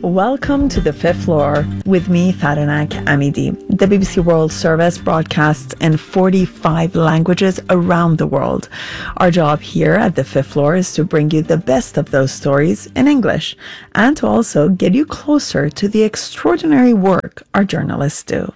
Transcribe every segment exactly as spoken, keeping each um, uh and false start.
Welcome to the fifth floor with me, Taranak Amidi. The B B C World Service broadcasts in forty-five languages around the world. Our job here at the fifth floor is to bring you the best of those stories in English and to also get you closer to the extraordinary work our journalists do.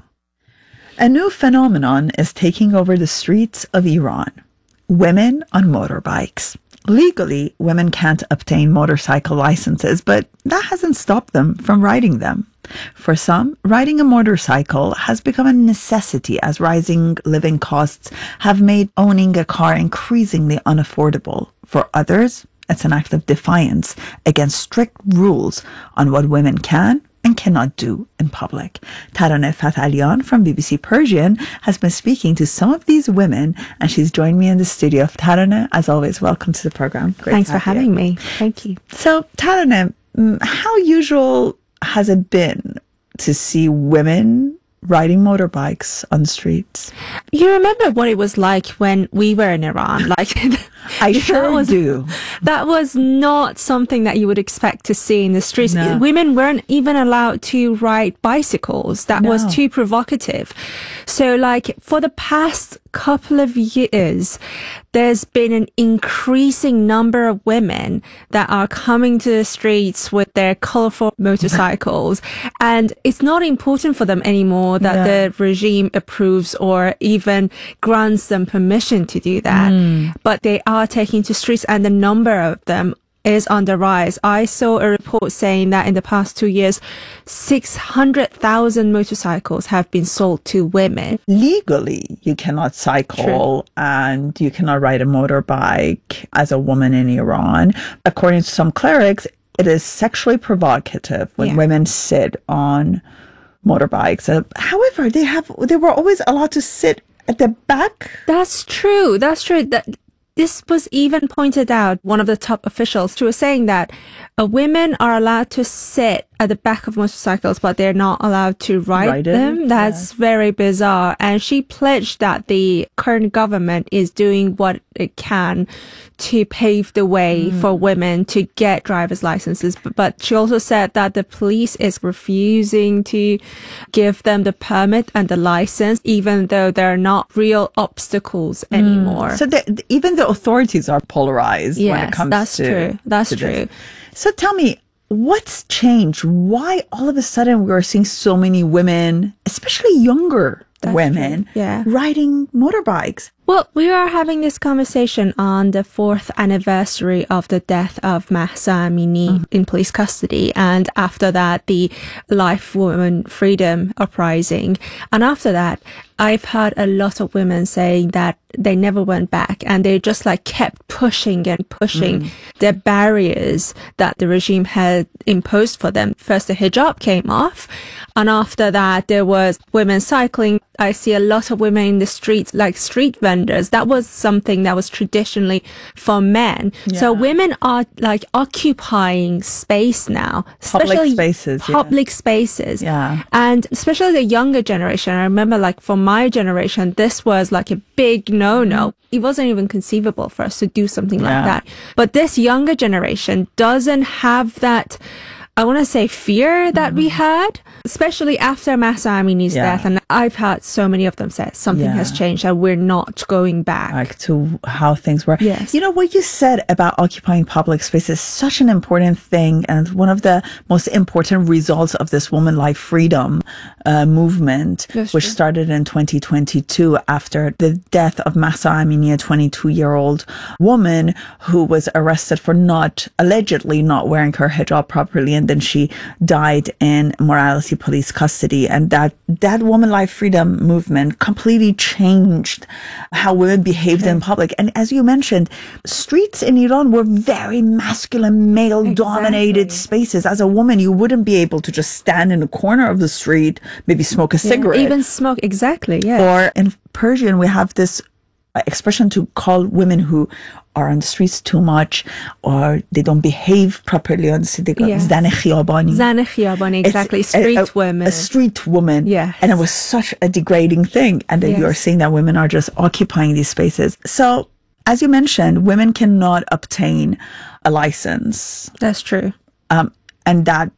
A new phenomenon is taking over the streets of Iran. Women on motorbikes. Legally, women can't obtain motorcycle licenses, but that hasn't stopped them from riding them. For some, riding a motorcycle has become a necessity as rising living costs have made owning a car increasingly unaffordable. For others, it's an act of defiance against strict rules on what women can and cannot do in public. Taraneh Fatalian from B B C Persian has been speaking to some of these women, and she's joined me in the studio. Taraneh, as always, welcome to the program. Great Thanks for having you. me. Thank you. So, Taraneh, how usual has it been to see women riding motorbikes on the streets? You remember what it was like when we were in Iran? Like, I sure was, do. That was not something that you would expect to see in the streets. No. Women weren't even allowed to ride bicycles. That No. was too provocative. So, like, for the past couple of years, there's been an increasing number of women that are coming to the streets with their colorful motorcycles. And it's not important for them anymore that Yeah. the regime approves or even grants them permission to do that. Mm. But they are taking to streets, and the number of them is on the rise. I saw a report saying that in the past two years, six hundred thousand motorcycles have been sold to women. Legally, you cannot cycle True. and you cannot ride a motorbike as a woman in Iran. According to some clerics, it is sexually provocative when Yeah. women sit on motorbikes. Uh, however, they have they were always allowed to sit at the back. That's true. That's true. That this was even pointed out. One of the top officials, she was saying that uh, women are allowed to sit at the back of motorcycles, but they're not allowed to ride, Ride it? them. That's Yeah. very bizarre. And she pledged that the current government is doing what it can to pave the way Mm. for women to get driver's licenses. But, but she also said that the police is refusing to give them the permit and the license, even though they're not real obstacles anymore. So the, even the authorities are polarized when it Yes, comes that's to true. That's to this. true. So tell me, what's changed? Why all of a sudden we are seeing so many women, especially younger That's women, true. Yeah. riding motorbikes? Well, we are having this conversation on the fourth anniversary of the death of Mahsa Amini mm. in police custody, and after that, the Life Women Freedom Uprising. And after that, I've heard a lot of women saying that they never went back, and they just like kept pushing and pushing mm. the barriers that the regime had imposed for them. First, the hijab came off, and after that, there was women cycling. I see a lot of women in the streets, like street vendors. That was something that was traditionally for men. Yeah. So women are like occupying space now. Public spaces. Public yeah. spaces. Yeah. And especially the younger generation. I remember like for my generation, this was like a big no-no. It wasn't even conceivable for us to do something like Yeah. that. But this younger generation doesn't have that, I want to say, fear that mm-hmm. we had, especially after Mahsa Amini's Yeah. death. And I've had so many of them say something Yeah. has changed and we're not going back. Back to how things were. Yes. You know, what you said about occupying public space is such an important thing, and one of the most important results of this Woman Life Freedom uh, movement, That's which true. started in twenty twenty-two after the death of Mahsa Amini, a twenty-two-year-old woman who was arrested for not, allegedly not wearing her hijab properly, and then she died in morality police custody. And that, that Woman Life Freedom movement completely changed how women behaved in public. And as you mentioned, streets in Iran were very masculine, male-dominated Exactly. spaces. As a woman, you wouldn't be able to just stand in a corner of the street, maybe smoke a Yeah, cigarette. even smoke. Exactly. Yeah. Or in Persian, we have this expression to call women who are on the streets too much, or they don't behave properly on the street. They go, Yes. Zan khiyabani. Zan khiyabani, exactly. It's a- Street a, women. A street woman. Yes. And it was such a degrading thing. And then Yes. you're seeing that women are just occupying these spaces. So, as you mentioned, women cannot obtain a license. That's true. Um, and that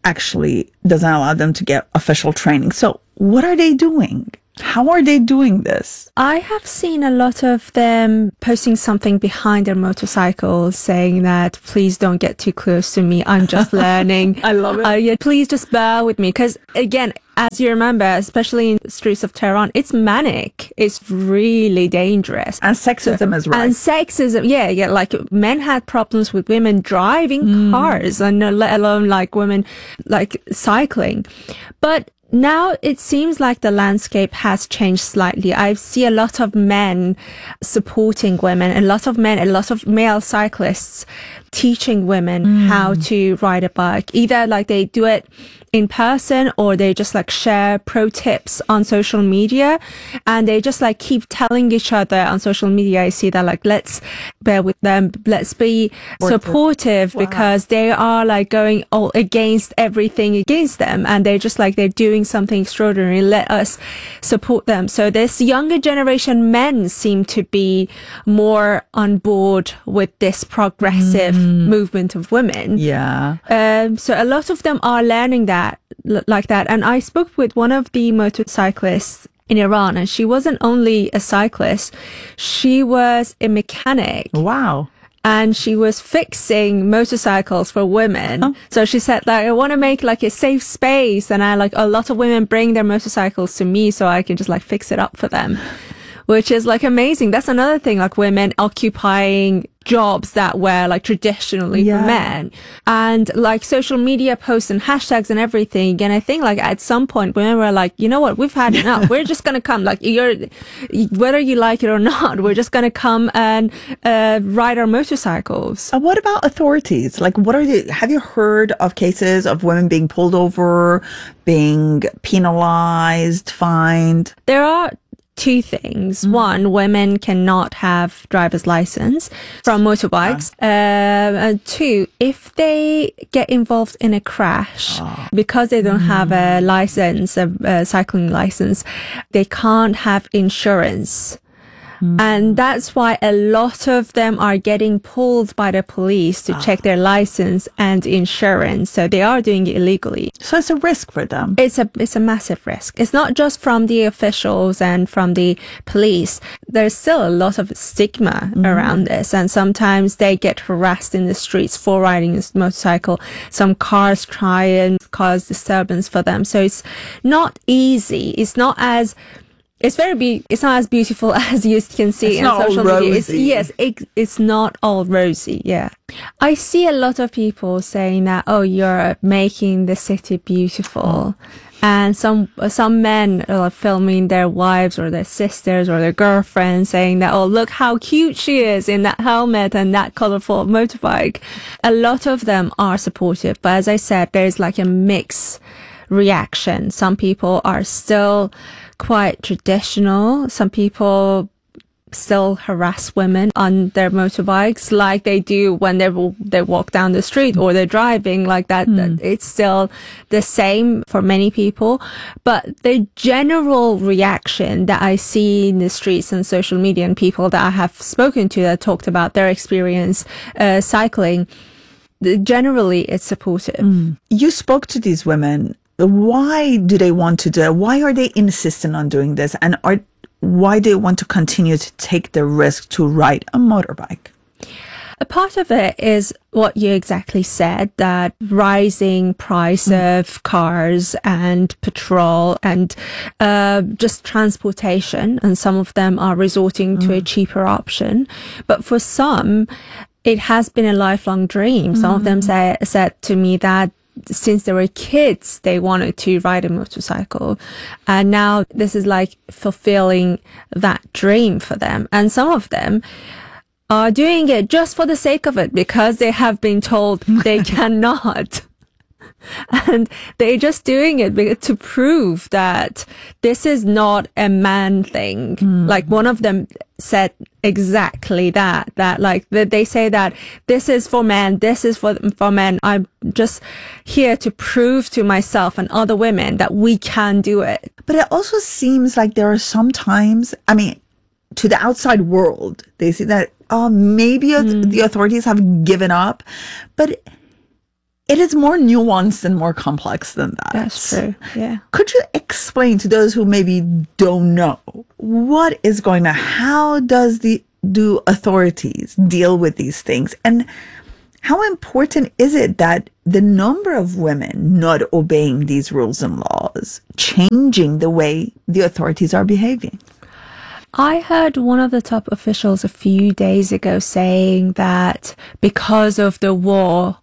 actually doesn't allow them to get official training. So what are they doing? How are they doing this? I have seen a lot of them posting something behind their motorcycles saying that, please don't get too close to me. I'm just learning. I love it. Uh, yeah, please just bear with me. Because again, as you remember, especially in the streets of Tehran, it's manic. It's really dangerous. And sexism so, is right. And sexism, yeah, yeah. Like men had problems with women driving mm. cars, and let alone like women like cycling. But now it seems like the landscape has changed slightly. I see a lot of men supporting women, a lot of men, a lot of male cyclists teaching women mm. how to ride a bike. Either like they do it in person or they just like share pro tips on social media, and they just like keep telling each other on social media. I see that like, let's bear with them. Let's be supportive wow. because they are like going all against everything against them. And they're just like, they're doing something extraordinary. Let us support them. So this younger generation men seem to be more on board with this progressive mm. movement of women. Yeah. Um, so a lot of them are learning that like that. And I spoke with one of the motorcyclists in Iran, and she wasn't only a cyclist, she was a mechanic. Wow. And she was fixing motorcycles for women. Huh? So she said, like, I want to make like a safe space. And I like a lot of women bring their motorcycles to me so I can just like fix it up for them, which is like amazing. That's another thing, like women occupying jobs that were like traditionally yeah. for men, and like social media posts and hashtags and everything. And I think like at some point women were like, you know what, we've had enough. We're just going to come, like you're, whether you like it or not, we're just going to come and uh, ride our motorcycles. Uh, what about authorities? Like, what are the, have you heard of cases of women being pulled over, being penalized, fined? There are two things. Mm-hmm. One, women cannot have driver's license from motorbikes. Yeah. Uh, and two, if they get involved in a crash, oh. because they don't mm. have a license, a, a cycling license, they can't have insurance. And that's why a lot of them are getting pulled by the police to ah. check their license and insurance. So they are doing it illegally. So it's a risk for them. It's a, it's a massive risk. It's not just from the officials and from the police. There's still a lot of stigma mm-hmm. around this. And sometimes they get harassed in the streets for riding a motorcycle. Some cars try and cause disturbance for them. So it's not easy. It's not as It's very be- it's not as beautiful as you can see it's in social media. It's, rosy. yes, it, it's not all rosy. Yeah. I see a lot of people saying that, oh, you're making the city beautiful. And some, some men are filming their wives or their sisters or their girlfriends saying that, oh, look how cute she is in that helmet and that colorful motorbike. A lot of them are supportive. But as I said, there's like a mix reaction. Some people are still quite traditional. Some people still harass women on their motorbikes like they do when they they walk down the street or they're driving like that. Mm. It's still the same for many people. But the general reaction that I see in the streets and social media and people that I have spoken to that talked about their experience uh, cycling, generally it's supportive. Mm. You spoke to these women. Why do they want to do it? Why are they insistent on doing this? And are why do they want to continue to take the risk to ride a motorbike? A part of it is what you exactly said, that rising price mm. of cars and petrol and uh, just transportation. And some of them are resorting mm. to a cheaper option. But for some, it has been a lifelong dream. Some mm. of them say, said to me that since they were kids, they wanted to ride a motorcycle. And now this is like fulfilling that dream for them. And some of them are doing it just for the sake of it because they have been told they cannot. And they're just doing it to prove that this is not a man thing. Mm. Like one of them said exactly that, that like they say that this is for men, this is for, for men. I'm just here to prove to myself and other women that we can do it. But it also seems like there are some times, I mean, to the outside world, they see that, oh, maybe mm. the authorities have given up, but it is more nuanced and more complex than that. That's true. Yeah. Could you explain to those who maybe don't know what is going on? How does the do authorities deal with these things? And how important is it that the number of women not obeying these rules and laws changing the way the authorities are behaving? I heard one of the top officials a few days ago saying that because of the war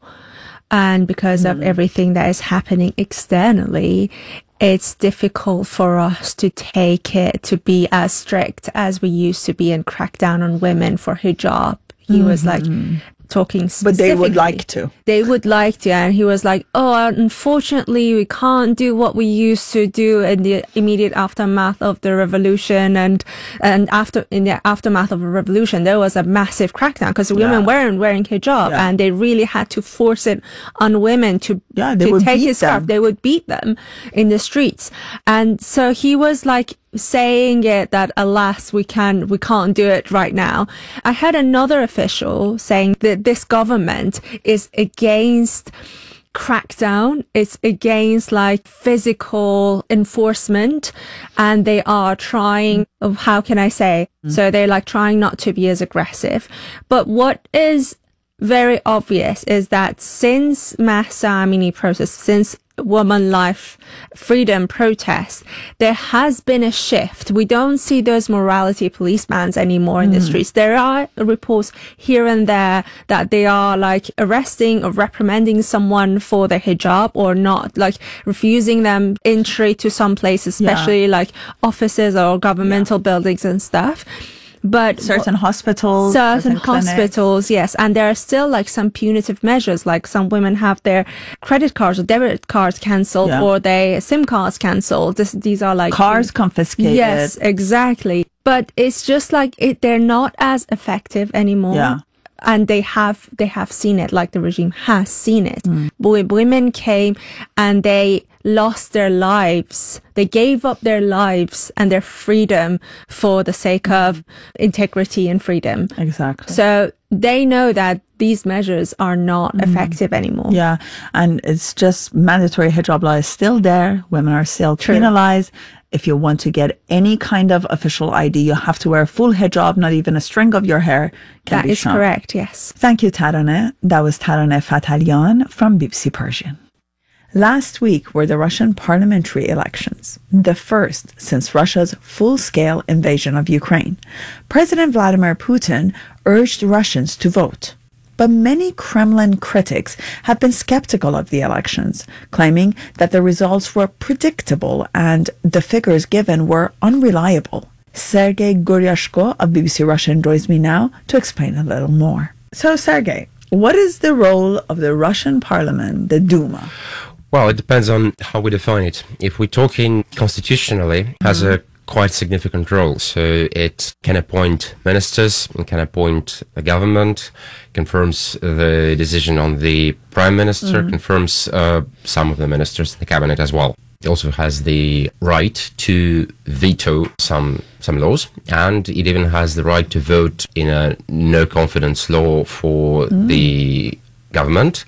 and because mm. of everything that is happening externally, it's difficult for us to take it to be as strict as we used to be and crack down on women for hijab. He mm-hmm. was like talking specifically. But they would like to. They would like to. And he was like, oh, unfortunately, we can't do what we used to do in the immediate aftermath of the revolution. And and after in the aftermath of the revolution, there was a massive crackdown because women yeah. weren't wearing hijab yeah. and they really had to force it on women to, yeah, they to would take beat his scarf. them. They would beat them in the streets. And so he was like, saying it that alas we can we can't do it right now. I had another official saying that this government is against crackdown, it's against like physical enforcement, and they are trying of how can I say mm. so they're like trying not to be as aggressive. But what is very obvious is that since Mahsa Amini protest, since woman life freedom protests, there has been a shift. We don't see those morality policemen anymore in mm. the streets. There are reports here and there that they are like arresting or reprimanding someone for their hijab or not, like refusing them entry to some places, especially yeah. like offices or governmental yeah. buildings and stuff. But certain hospitals, certain, certain hospitals, yes. And there are still like some punitive measures, like some women have their credit cards or debit cards cancelled yeah. or their SIM cards cancelled. This, these are like cars confiscated. Yes, exactly. But it's just like it, they're not as effective anymore. Yeah. And they have, they have seen it, like the regime has seen it. Mm. But women came and they lost their lives. They gave up their lives and their freedom for the sake of integrity and freedom. Exactly. So they know that these measures are not mm. effective anymore. Yeah. And it's just mandatory hijab law is still there. Women are still True. penalized. If you want to get any kind of official I D, you have to wear a full hijab, not even a string of your hair can that be is shown. Correct, yes. Thank you, Taraneh. That was Taraneh Fatalian from B B C Persian. Last week were the Russian parliamentary elections, the first since Russia's full-scale invasion of Ukraine. President Vladimir Putin urged Russians to vote. But many Kremlin critics have been skeptical of the elections, claiming that the results were predictable and the figures given were unreliable. Sergei Guryashko of B B C Russian joins me now to explain a little more. So, Sergei, what is the role of the Russian parliament, the Duma? Well, it depends on how we define it. If we're talking constitutionally, it has mm-hmm. a quite significant role. So it can appoint ministers, it can appoint a government, confirms the decision on the prime minister, mm-hmm. confirms uh, some of the ministers in the cabinet as well. It also has the right to veto some some laws, and it even has the right to vote in a no confidence law for mm. the government,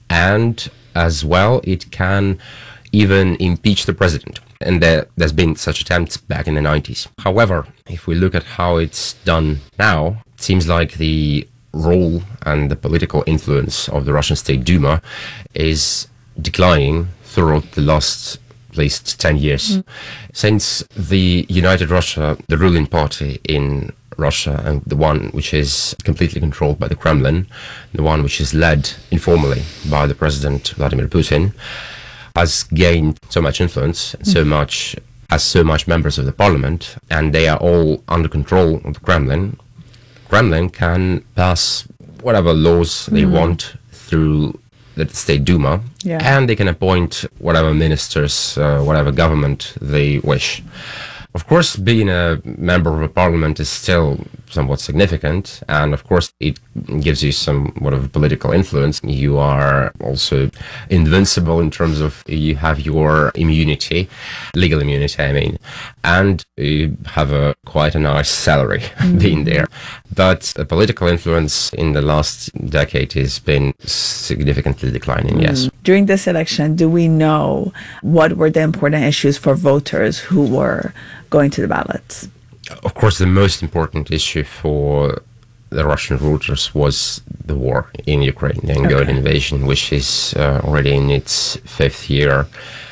and as well it can even impeach the president. And there, there's been such attempts back in the nineties. However, if we look at how it's done now, it seems like the role and the political influence of the Russian State Duma is declining throughout the last at least ten years. Mm. Since the United Russia, the ruling party in Russia, and the one which is completely controlled by the Kremlin, the one which is led informally by the President Vladimir Putin, has gained so much influence and so much as so much members of the parliament, and they are all under control of the Kremlin. Kremlin can pass whatever laws they mm. want through the State Duma, yeah. and they can appoint whatever ministers, uh, whatever government they wish. Of course, being a member of a parliament is still somewhat significant. And of course, it gives you somewhat of political influence. You are also invincible in terms of you have your immunity, legal immunity, I mean, and you have a quite a nice salary mm. being there. But the political influence in the last decade has been significantly declining, mm. yes. During this election, do we know what were the important issues for voters who were going to the ballots? Of course, the most important issue for the Russian voters was the war in Ukraine, the ongoing okay. invasion, which is uh, already in its fifth year.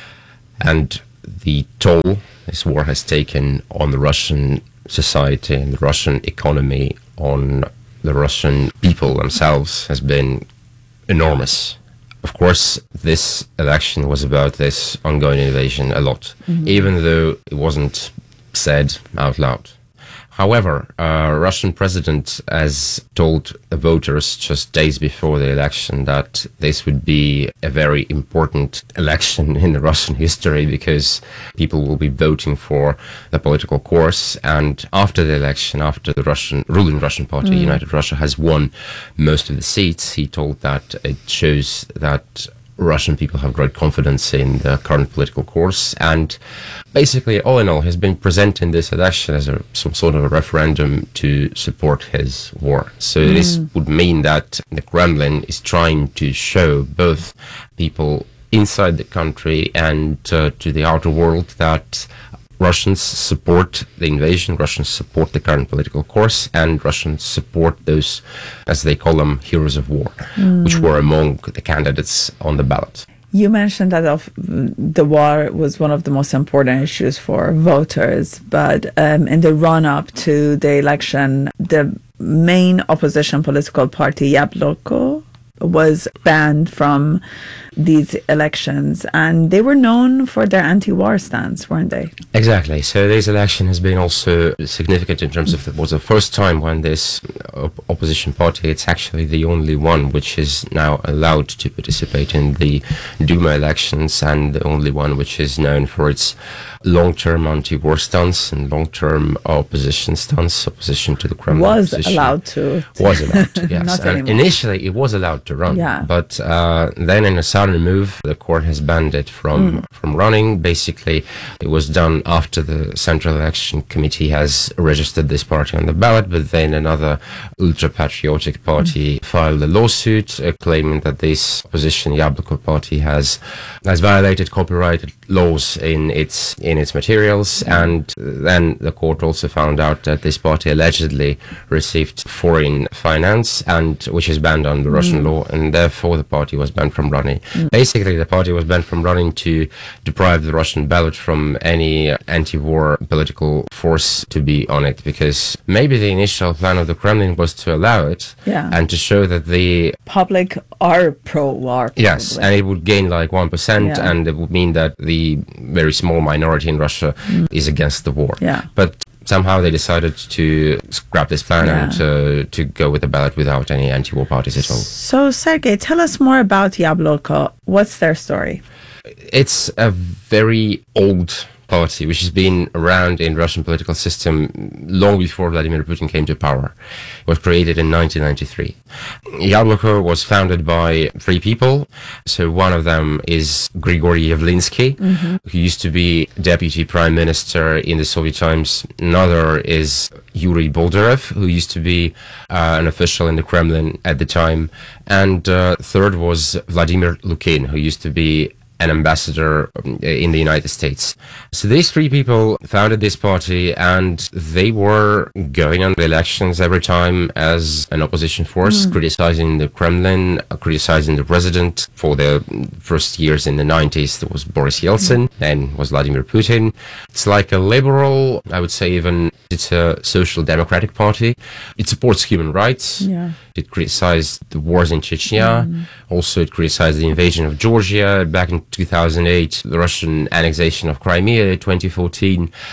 And the toll this war has taken on the Russian society and the Russian economy, on the Russian people themselves, has been enormous. Of course, this election was about this ongoing invasion a lot, mm-hmm. even though it wasn't said out loud. However, uh, Russian president has told the voters just days before the election that this would be a very important election in the Russian history because people will be voting for the political course. And after the election, after the Russian ruling Russian party, mm. United Russia, has won most of the seats, he told that it shows that Russian people have great confidence in the current political course, and basically, all in all, has been presenting this election as a, some sort of a referendum to support his war. So mm. this would mean that the Kremlin is trying to show both people inside the country and uh, to the outer world that Russians support the invasion, Russians support the current political course, and Russians support those, as they call them, heroes of war, mm. which were among the candidates on the ballot. You mentioned that of the war was one of the most important issues for voters, but um, in the run-up to the election, the main opposition political party, Yabloko, was banned from these elections, and they were known for their anti-war stance, weren't they? Exactly. So this election has been also significant in terms of it was the first time when this op- opposition party, it's actually the only one which is now allowed to participate in the Duma elections, and the only one which is known for its long-term anti-war stance and long-term opposition stance, opposition to the Kremlin. Was opposition. allowed to. Was allowed to, yes. Not and anymore. Initially, it was allowed to run, yeah. but uh, then in a sudden move, the court has banned it from, mm. from running. Basically, it was done after the Central Election Committee has registered this party on the ballot, but then another ultra-patriotic party mm. filed a lawsuit uh, claiming that this opposition Yabloko party has has violated copyright laws in its in its materials, and then the court also found out that this party allegedly received foreign finance, and which is banned under mm. Russian law, and therefore the party was banned from running. Mm. Basically, the party was banned from running to deprive the Russian ballot from any anti-war political force to be on it, because maybe the initial plan of the Kremlin was to allow it yeah. and to show that the public are pro-war. Yes, probably. and it would gain like one percent, yeah. and it would mean that the very small minority in Russia mm. is against the war. Yeah. But somehow they decided to scrap this plan yeah. and uh, to go with the ballot without any anti-war parties at all. So, Sergei, tell us more about Yabloko. What's their story? It's a very old party which has been around in Russian political system long before Vladimir Putin came to power. It was created in nineteen ninety-three. Yabloko was founded by three people. So one of them is Grigory Yavlinsky, mm-hmm. who used to be deputy prime minister in the Soviet times. Another is Yuri Boldarev, who used to be uh, an official in the Kremlin at the time. And uh, third was Vladimir Lukin, who used to be an ambassador in the United States. So these three people founded this party, and they were going on the elections every time as an opposition force, mm. criticizing the Kremlin, criticizing the president. For the first years in the nineties, there was Boris Yeltsin, mm. then was Vladimir Putin. It's like a liberal, I would say even it's a social democratic party. It supports human rights. Yeah. It criticized the wars in Chechnya. Mm. Also, it criticized the invasion of Georgia back in two thousand eight, the Russian annexation of Crimea in twenty fourteen.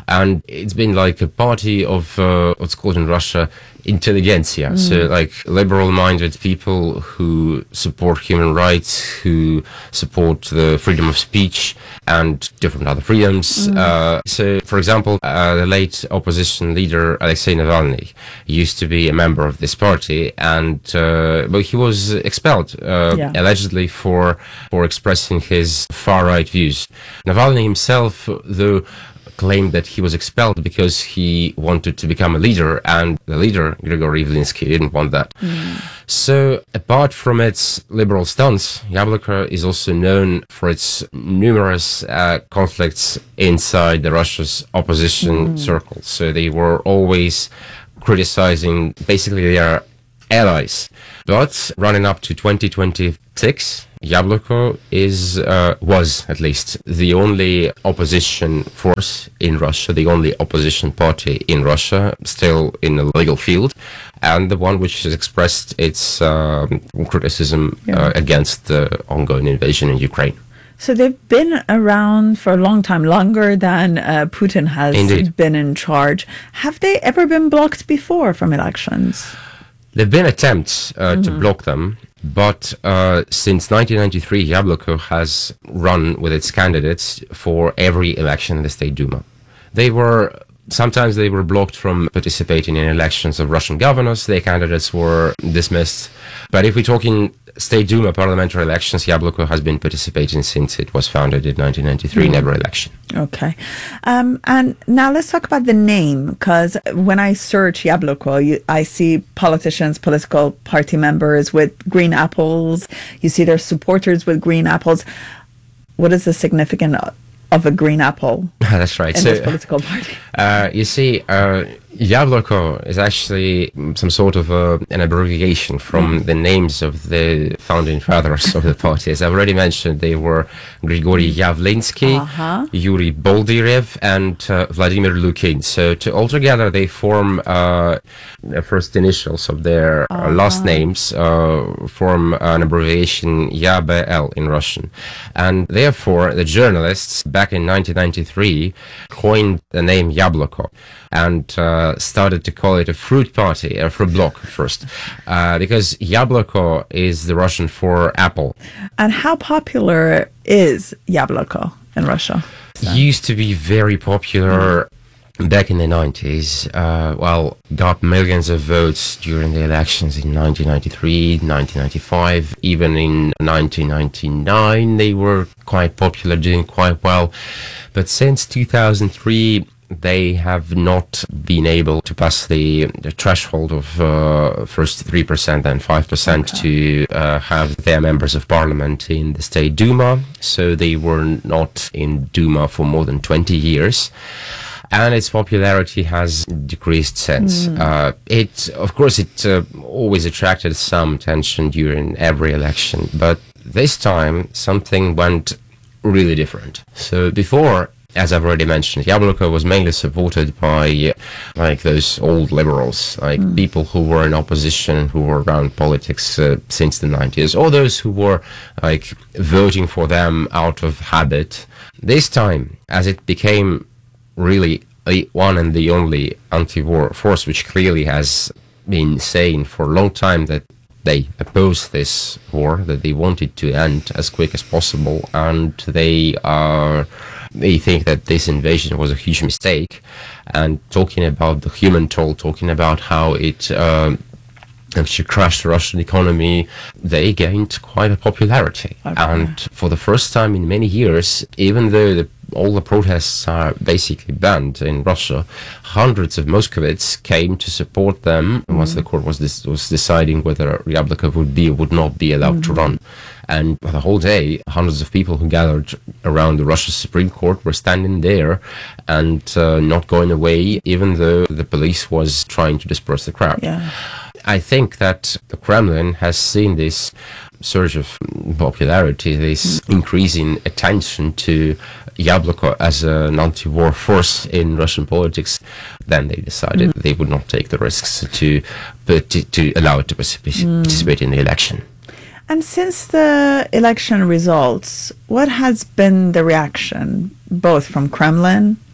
And it's been like a party of uh, what's called in Russia intelligentsia. Mm. So like liberal-minded people who support human rights, who support the freedom of speech and different other freedoms. Mm. Uh, so, for example, uh, the late opposition leader Alexei Navalny used to be a member of this party, and uh, but he was expelled uh, yeah. allegedly for for expressing his far-right views. Navalny himself, though, claimed that he was expelled because he wanted to become a leader, and the leader, Grigory Yavlinsky, didn't want that. Mm. So, apart from its liberal stance, Yabloko is also known for its numerous uh, conflicts inside the Russia's opposition mm. circles. So they were always criticizing basically their allies. But running up to twenty twenty-six, Yabloko is, uh, was at least the only opposition force in Russia, the only opposition party in Russia, still in the legal field, and the one which has expressed its um, criticism yeah. uh, against the ongoing invasion in Ukraine. So they've been around for a long time, longer than uh, Putin has Indeed. been in charge. Have they ever been blocked before from elections? There have been attempts uh, mm-hmm. to block them, but uh, since nineteen ninety-three, Yabloko has run with its candidates for every election in the State Duma. They were, sometimes they were blocked from participating in elections of Russian governors, their candidates were dismissed. But if we're talking State Duma parliamentary elections, Yabloko has been participating since it was founded in nineteen ninety-three mm. in every election. Okay. Um, and now let's talk about the name, because when I search Yabloko, you, I see politicians, political party members with green apples. You see their supporters with green apples. What is the significance of a green apple? That's right. In so, this political party. Uh, you see, uh, Yabloko is actually some sort of uh, an abbreviation from mm. the names of the founding fathers of the party. As I've already mentioned, they were Grigory Yavlinsky, uh-huh. Yuri Boldyrev, and uh, Vladimir Lukin. So to, altogether, they form uh, the first initials of their uh-huh. uh, last names, uh, form an abbreviation Y B L in Russian. And therefore, the journalists back in nineteen ninety-three coined the name Yabloko and uh, started to call it a fruit party, a fruit bloc first, uh, because Yabloko is the Russian for apple. And how popular is Yabloko in Russia? So. Used to be very popular back in the nineties. Uh, well, got millions of votes during the elections in nineteen ninety-three, nineteen ninety-five, even in nineteen ninety-nine they were quite popular, doing quite well. But since two thousand three, they have not been able to pass the, the threshold of uh, first three percent and five percent okay. to uh, have their members of parliament in the State Duma. So they were not in Duma for more than twenty years. And its popularity has decreased since. Mm. Uh, it, of course, it uh, always attracted some attention during every election. But this time, something went really different. So before, as I've already mentioned, Yabloko was mainly supported by uh, like those old liberals, like mm. people who were in opposition, who were around politics uh, since the nineties, or those who were like voting for them out of habit. This time, as it became really the one and the only anti-war force, which clearly has been saying for a long time that they oppose this war, that they want it to end as quick as possible, and they are... They think that this invasion was a huge mistake, and talking about the human toll, talking about how it uh, actually crashed the Russian economy, they gained quite a popularity. Okay. And for the first time in many years, even though the, all the protests are basically banned in Russia, hundreds of Muscovites came to support them mm-hmm. once the court was, this, was deciding whether Yabloko would be or would not be allowed mm-hmm. to run. And for the whole day, hundreds of people who gathered around the Russian Supreme Court were standing there and uh, not going away, even though the police was trying to disperse the crowd. Yeah. I think that the Kremlin has seen this surge of popularity, this mm. increasing attention to Yabloko as an anti-war force in Russian politics. Then they decided mm. they would not take the risks to, to, to allow it to participate, mm. participate in the election. And since the election results, what has been the reaction, both from Kremlin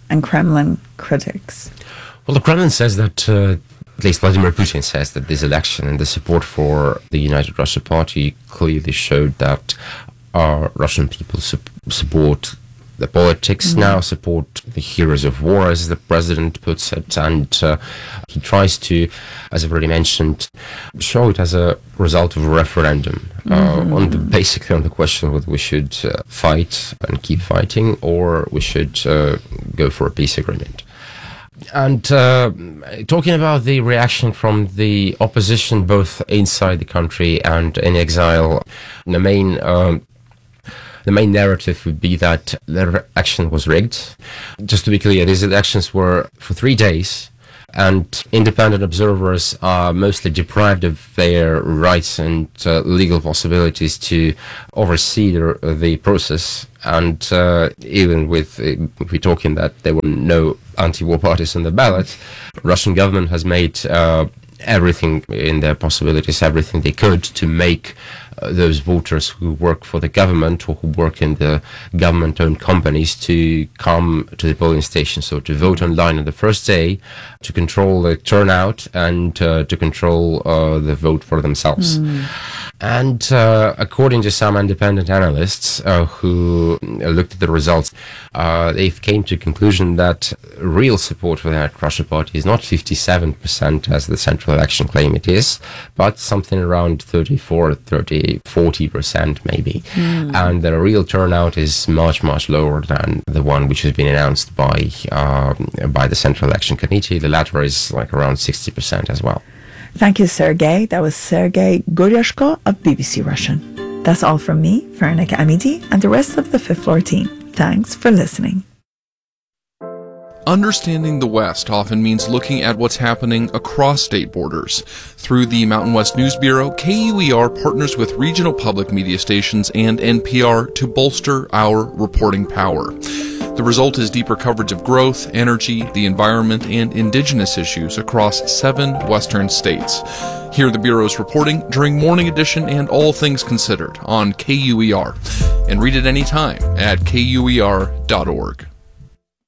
and Kremlin critics? Well, the Kremlin says that, uh, at least Vladimir Putin says that this election and the support for the United Russia Party clearly showed that uh, Russian people su- support the politics mm-hmm. now, support the heroes of war, as the president puts it, and uh, he tries to, as I've already mentioned, show it as a result of a referendum uh, mm-hmm. on the, basically on the question whether we should uh, fight and keep fighting or we should uh, go for a peace agreement. And uh, talking about the reaction from the opposition, both inside the country and in exile, the main um, the main narrative would be that the election was rigged. Just to be clear, these elections were for three days, and independent observers are mostly deprived of their rights and uh, legal possibilities to oversee the, the process. And uh, even with, uh, if we're talking that there were no anti-war parties on the ballot, Russian government has made uh, everything in their possibilities, everything they could to make uh, those voters who work for the government or who work in the government-owned companies to come to the polling station, so to vote online on the first day, to control the turnout and uh, to control uh, the vote for themselves. Mm. And uh, according to some independent analysts uh, who looked at the results, uh, they came to the conclusion that real support for the United Russia Party is not fifty-seven percent as the Central Election claim it is, but something around thirty-four, thirty, forty percent maybe. Mm. And the real turnout is much, much lower than the one which has been announced by, uh, by the Central Election Committee. The latter is like around sixty percent as well. Thank you, Sergei. That was Sergei Guryashko of B B C Russian. That's all from me, Farineh Amidi, and the rest of the Fifth Floor team. Thanks for listening. Understanding the West often means looking at what's happening across state borders. Through the Mountain West News Bureau, K U E R partners with regional public media stations and N P R to bolster our reporting power. The result is deeper coverage of growth, energy, the environment, and indigenous issues across seven western states. Hear the Bureau's reporting during Morning Edition and All Things Considered on K U E R. And read it anytime at K U E R dot org.